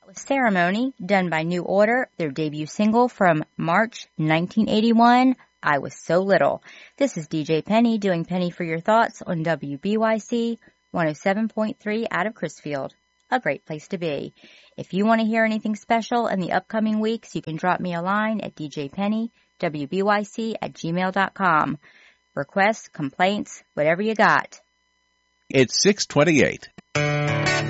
Ceremony, done by New Order, their debut single from March 1981, I Was So Little. This is DJ Penny doing Penny for Your Thoughts on WBYC 107.3 out of Crisfield. A great place to be. If you want to hear anything special in the upcoming weeks, you can drop me a line at djpennywbyc@gmail.com. Requests, complaints, whatever you got. It's 6:28.